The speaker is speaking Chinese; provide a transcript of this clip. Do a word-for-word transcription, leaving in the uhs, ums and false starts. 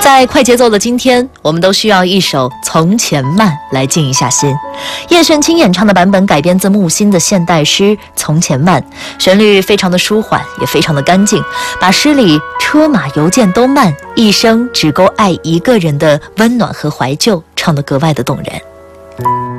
在快节奏的今天，我们都需要一首《从前慢》来静一下心。叶炫清演唱的版本改编自木心的现代诗《从前慢》，旋律非常的舒缓，也非常的干净，把诗里车马邮件都慢，一生只够爱一个人的温暖和怀旧唱得格外的动人。